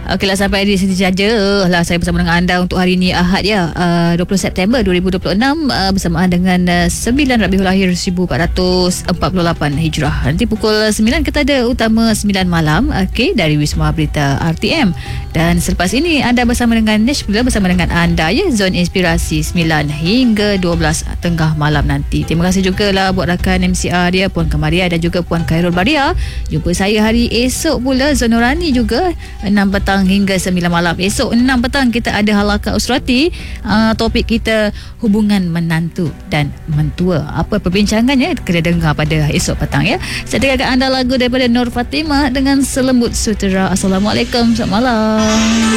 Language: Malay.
Okeylah, sampai di sini saja lah saya bersama dengan anda untuk hari ini Ahad ya, 20 September 2026, bersamaan dengan 9 Rabiul Akhir 1448 Hijrah. Nanti pukul 9 kita ada Utama 9 Malam, okey, dari Wisma Berita RTM. Dan selepas ini anda bersama dengan Nish pula, bersama dengan anda ya, Zon Inspirasi 9 hingga 12 tengah malam nanti. Terima kasih juga lah buat rakan MCR dia, Puan Kamaria dan juga Puan Khairul Baria. Jumpa saya hari esok pula, Zon Nurani juga 6 petang hingga 9 malam. Esok 6 petang kita ada Halaqah Usrati. Topik kita hubungan menantu dan mentua. Apa perbincangannya kena dengar pada esok petang ya. Saya dengarkan anda lagu daripada Nur Fatimah dengan Selembut Sutera. Assalamualaikum, selamat malam.